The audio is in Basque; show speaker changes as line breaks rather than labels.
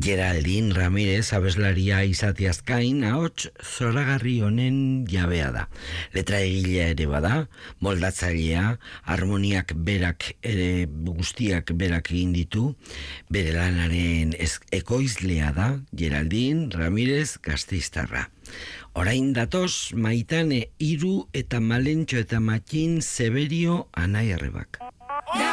Geraldine Ramirez abeslaria izatiaz gain, ahots zoragarri honen jabea da. Letra egilea ere bada, moldatzailea, harmoniak berak ere guztiak berak egin ditu, bere lanaren ekoizlea da, Geraldine Ramirez Gasteiztarra. Orain datoz, Maitane Hiru eta Malentxo eta Matxin Zeberio anai arrebak.